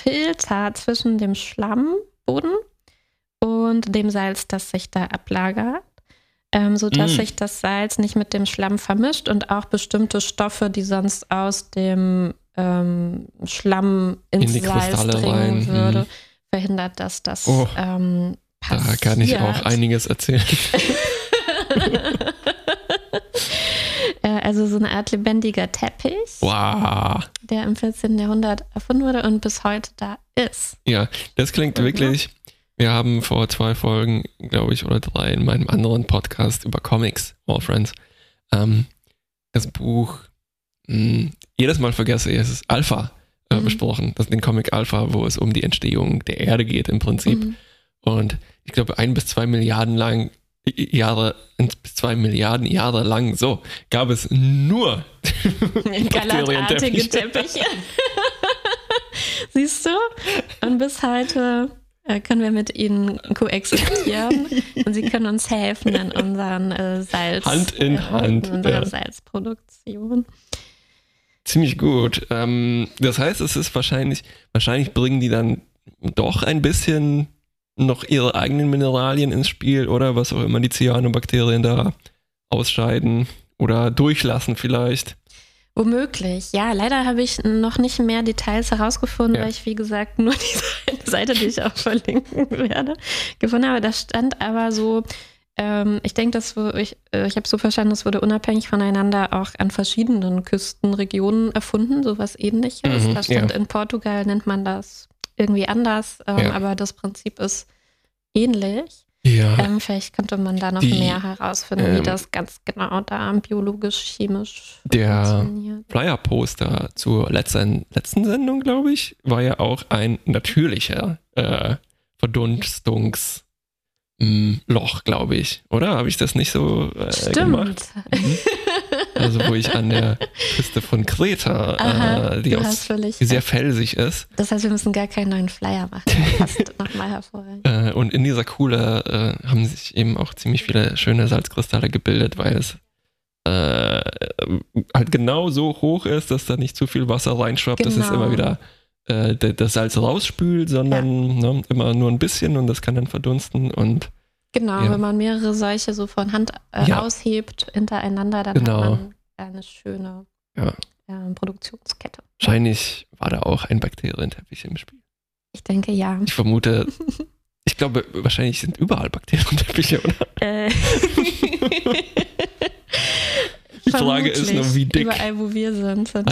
Filter zwischen dem Schlammboden und dem Salz, das sich da ablagert, sodass sich das Salz nicht mit dem Schlamm vermischt und auch bestimmte Stoffe, die sonst aus dem Schlamm ins Salz dringen würde, verhindert, dass das passiert. Da kann ich auch einiges erzählen. Also so eine Art lebendiger Teppich, der im 14. Jahrhundert erfunden wurde und bis heute da ist. Ja, das klingt wirklich. Wir haben vor 2 Folgen, glaube ich, oder 3 in meinem anderen Podcast über Comics, All Friends, das Buch, jedes Mal vergesse ich, es ist Alpha besprochen. Das ist den Comic Alpha, wo es um die Entstehung der Erde geht im Prinzip. Und ich glaube, 1 bis 2 Milliarden Jahre lang gab es nur gallertartige Teppiche. Siehst du? Und bis heute können wir mit ihnen koexistieren und sie können uns helfen in unseren Hand in Hand. Salzproduktion. Ziemlich gut. Das heißt, es ist wahrscheinlich bringen die dann doch ein bisschen noch ihre eigenen Mineralien ins Spiel oder was auch immer die Cyanobakterien da ausscheiden oder durchlassen vielleicht. Womöglich, ja. Leider habe ich noch nicht mehr Details herausgefunden, weil ich, wie gesagt, nur diese eine Seite, die ich auch verlinken werde, gefunden habe. Da stand aber so, ich denke, ich habe so verstanden, das wurde unabhängig voneinander auch an verschiedenen Küstenregionen erfunden, sowas Ähnliches. Da stand in Portugal, nennt man das irgendwie anders, aber das Prinzip ist ähnlich. Ja. Vielleicht könnte man da noch mehr herausfinden, wie das ganz genau da biologisch, chemisch funktioniert. Der Flyer-Poster zur letzten Sendung, glaube ich, war ja auch ein natürlicher Verdunstungs- Loch, glaube ich. Oder? Habe ich das nicht so gemacht? Also wo ich an der Küste von Kreta, die sehr felsig ist. Das heißt, wir müssen gar keinen neuen Flyer machen. Passt nochmal hervorragend. Und in dieser Kuhle haben sich eben auch ziemlich viele schöne Salzkristalle gebildet, weil es halt genau so hoch ist, dass da nicht zu viel Wasser reinschwappt, dass es immer wieder das Salz rausspült, sondern immer nur ein bisschen und das kann dann verdunsten und wenn man mehrere solche so von Hand aushebt hintereinander, dann hat man eine schöne Produktionskette. Wahrscheinlich war da auch ein Bakterienteppich im Spiel. Ich denke, ja. Ich vermute, ich glaube, wahrscheinlich sind überall Bakterienteppiche, oder? Die Frage ist nur, wie dick. Überall, wo wir sind auch.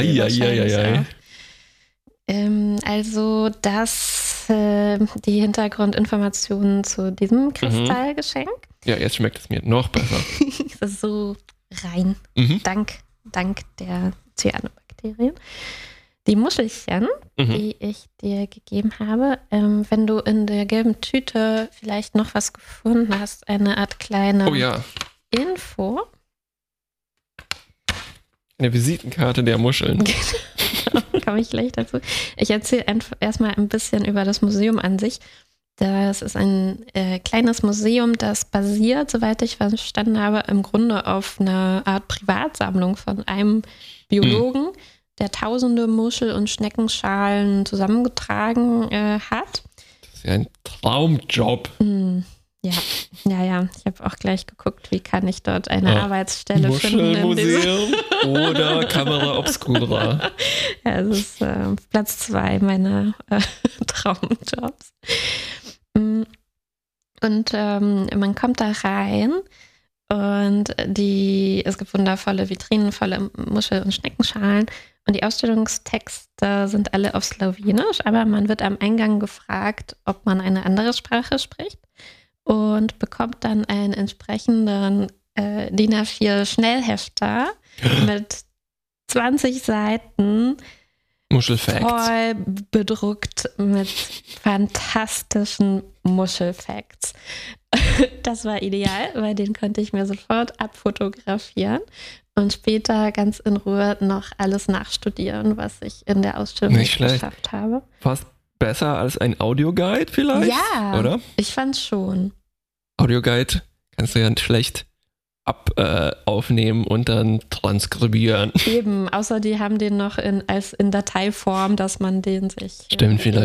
Also die Hintergrundinformationen zu diesem Kristallgeschenk. Ja, jetzt schmeckt es mir noch besser. Das ist so rein, dank der Cyanobakterien. Die Muschelchen, die ich dir gegeben habe, wenn du in der gelben Tüte vielleicht noch was gefunden hast, eine Art kleine Info. Eine Visitenkarte der Muscheln. Komme ich gleich dazu. Ich erzähle erstmal ein bisschen über das Museum an sich. Das ist ein kleines Museum, das basiert, soweit ich verstanden habe, im Grunde auf einer Art Privatsammlung von einem Biologen, der tausende Muschel- und Schneckenschalen zusammengetragen hat. Das ist ja ein Traumjob. Ja. Ich habe auch gleich geguckt, wie kann ich dort eine Arbeitsstelle finden. Muschelmuseum oder Camera Obscura. Ja, es ist Platz 2 meiner Traumjobs. Und man kommt da rein und es gibt wundervolle Vitrinen, volle Muschel- und Schneckenschalen. Und die Ausstellungstexte sind alle auf Slowenisch, aber man wird am Eingang gefragt, ob man eine andere Sprache spricht. Und bekommt dann einen entsprechenden DIN A4 Schnellhefter mit 20 Seiten Muschelfacts. Voll bedruckt mit fantastischen Muschelfacts. Das war ideal, weil den konnte ich mir sofort abfotografieren und später ganz in Ruhe noch alles nachstudieren, was ich in der Ausstellung nicht geschafft habe. Fast besser als ein Audioguide vielleicht? Ja, oder? Ich fand's schon. Audioguide kannst du ja vielleicht aufnehmen und dann transkribieren. Eben, außer die haben den noch in Dateiform, dass man den sich... Stimmt, vielleicht.